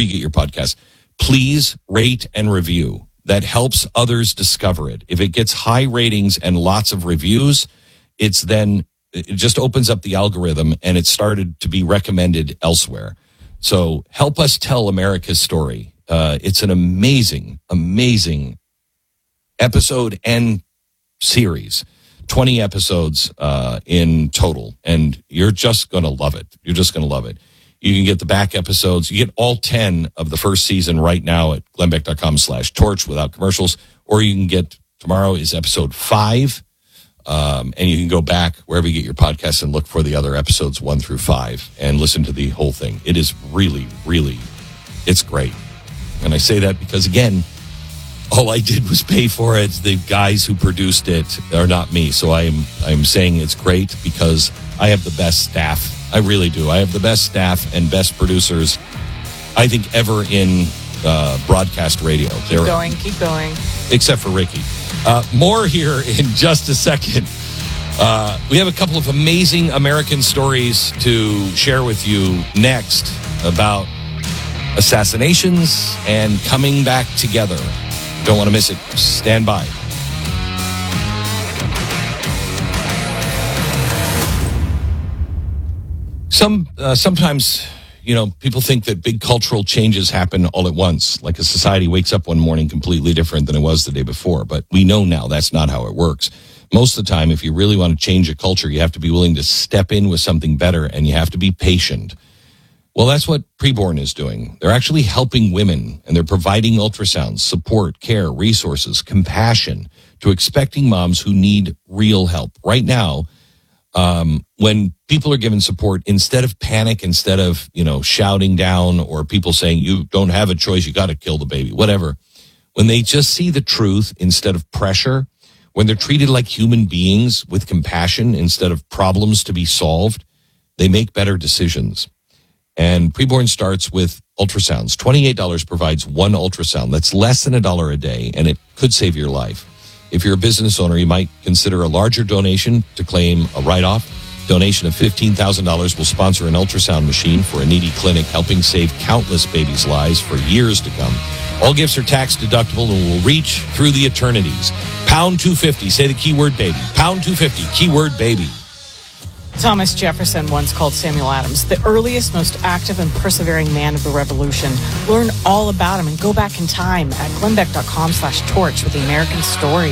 you get your podcast. Please rate and review. That helps others discover it. If it gets high ratings and lots of reviews, it just opens up the algorithm and it started to be recommended elsewhere. So help us tell America's story. It's an amazing, amazing episode and series. 20 episodes in total, and you're just going to love it. You're just going to love it. You can get the back episodes. You get all 10 of the first season right now at glennbeck.com/torch without commercials, or you can get, tomorrow is episode 5, and you can go back wherever you get your podcasts and look for the other episodes 1 through 5 and listen to the whole thing. It is really, really, it's great. And I say that because, again, all I did was pay for it. The guys who produced it are not me. So I'm saying it's great because I have the best staff. I really do. I have the best staff and best producers, I think, ever in broadcast radio. Keep going. Except for Ricky. More here in just a second. We have a couple of amazing American stories to share with you next about assassinations and coming back together. Don't want to miss it. Stand by. Sometimes, people think that big cultural changes happen all at once, like a society wakes up one morning completely different than it was the day before. But we know now that's not how it works. Most of the time, if you really want to change a culture, you have to be willing to step in with something better, and you have to be patient. Well, that's what Preborn is doing. They're actually helping women, and they're providing ultrasounds, support, care, resources, compassion to expecting moms who need real help. Right now, when people are given support, instead of panic, instead of, shouting down or people saying, you don't have a choice, you got to kill the baby, whatever. When they just see the truth instead of pressure, when they're treated like human beings with compassion instead of problems to be solved, they make better decisions. And Preborn starts with ultrasounds. $28 provides one ultrasound. That's less than $1 a day, and it could save your life. If you're a business owner, you might consider a larger donation to claim a write-off. Donation of $15,000 will sponsor an ultrasound machine for a needy clinic, helping save countless babies' lives for years to come. All gifts are tax deductible and will reach through the eternities. Pound 250. Say the keyword baby. Pound 250. Keyword baby. Thomas Jefferson once called Samuel Adams the earliest, most active, and persevering man of the Revolution. Learn all about him and go back in time at glennbeck.com/torch with the American story.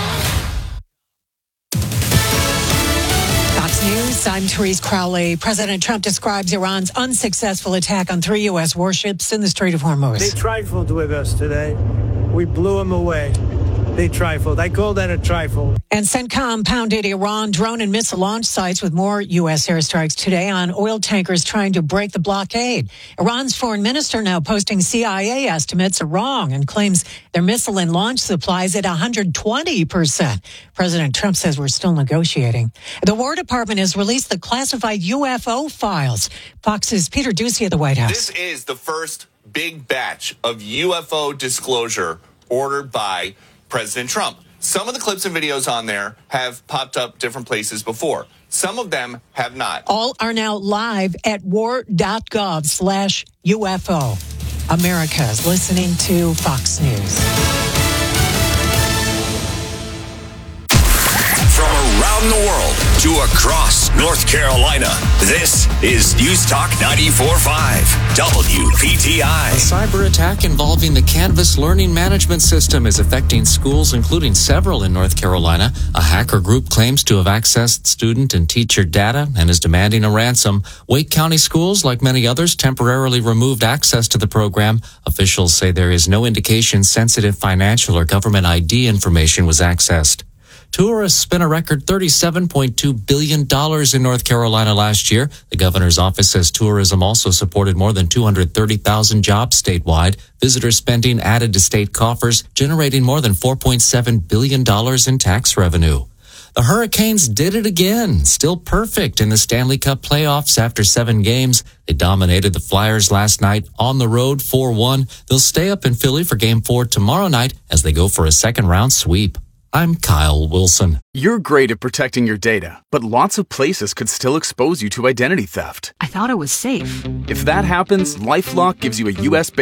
Fox News, I'm Therese Crowley. President Trump describes Iran's unsuccessful attack on 3 U.S. warships in the Strait of Hormuz. They trifled with us today. We blew them away. They trifled. I call that a trifle. And CENTCOM pounded Iran drone and missile launch sites with more U.S. airstrikes today on oil tankers trying to break the blockade. Iran's foreign minister now posting CIA estimates are wrong and claims their missile and launch supplies at 120%. President Trump says we're still negotiating. The War Department has released the classified UFO files. Fox's Peter Doocy at the White House. This is the first big batch of UFO disclosure ordered by President Trump. Some of the clips and videos on there have popped up different places before. Some of them have not. All are now live at war.gov/UFO. America is listening to Fox News. From around the world to across North Carolina, this is News Talk 94.5 WPTI. A cyber attack involving the Canvas learning management system is affecting schools, including several in North Carolina. A hacker group claims to have accessed student and teacher data and is demanding a ransom. Wake County Schools, like many others, temporarily removed access to the program. Officials say there is no indication sensitive financial or government ID information was accessed. Tourists spent a record $37.2 billion in North Carolina last year. The governor's office says tourism also supported more than 230,000 jobs statewide. Visitor spending added to state coffers, generating more than $4.7 billion in tax revenue. The Hurricanes did it again, still perfect in the Stanley Cup playoffs after 7 games. They dominated the Flyers last night on the road 4-1. They'll stay up in Philly for Game 4 tomorrow night as they go for a second-round sweep. I'm Kyle Wilson. You're great at protecting your data, but lots of places could still expose you to identity theft. I thought it was safe. If that happens, LifeLock gives you a U.S.